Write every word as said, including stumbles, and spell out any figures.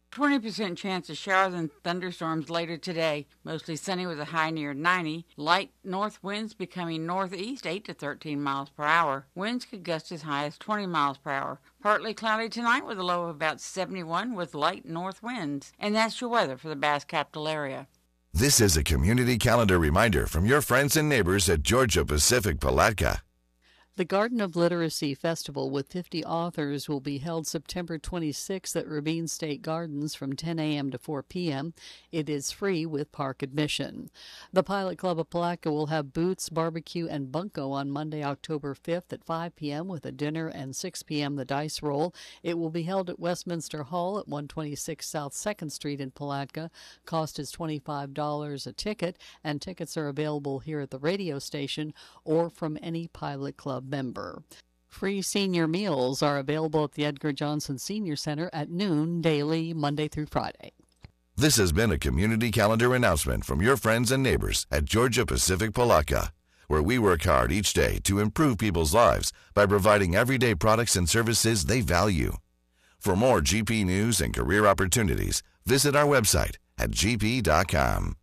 twenty percent chance of showers and thunderstorms later today. Mostly sunny with a high near ninety. Light north winds becoming northeast eight to thirteen miles per hour. Winds could gust as high as twenty miles per hour. Partly cloudy tonight with a low of about seventy-one with light north winds. And that's your weather for the Bass Capital area. This is a community calendar reminder from your friends and neighbors at Georgia Pacific Palatka. The Garden of Literacy Festival with fifty authors will be held September twenty-sixth at Rabin State Gardens from ten a.m. to four p.m. It is free with park admission. The Pilot Club of Palatka will have Boots, Barbecue, and Bunko on Monday, October fifth at five p.m. with a dinner and six p.m. the dice roll. It will be held at Westminster Hall at one twenty-six South second Street in Palatka. Cost is twenty-five dollars a ticket, and tickets are available here at the radio station or from any Pilot Club member. Free senior meals are available at the Edgar Johnson Senior Center at noon daily, Monday through Friday. This has been a community calendar announcement from your friends and neighbors at Georgia Pacific Palatka, where we work hard each day to improve people's lives by providing everyday products and services they value. For more G P news and career opportunities, visit our website at g p dot com.